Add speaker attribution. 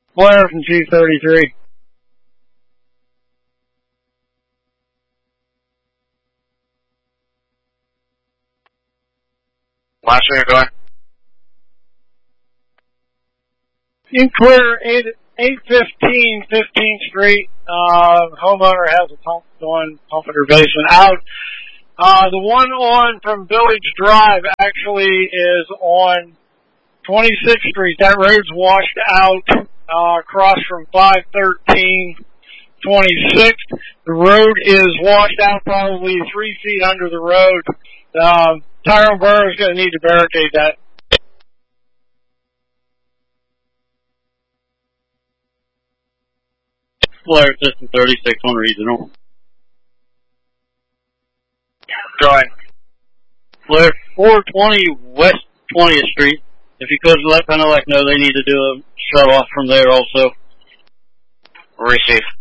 Speaker 1: Flare from 233.
Speaker 2: Last ring, go ahead.
Speaker 1: You can clear 815 15th Street. Homeowner has a pump going, pumping her basement out. The one on from Village Drive actually is on 26th Street. That road's washed out, across from 513 26th. The road is washed out probably 3 feet under the road. Tyrone Burroughs is going to need to barricade that.
Speaker 3: Flare System 36 on regional.
Speaker 2: Go ahead.
Speaker 3: Flare 420 West 20th Street. If you could let Penelec know they need to do a shut off from there also.
Speaker 2: Receive.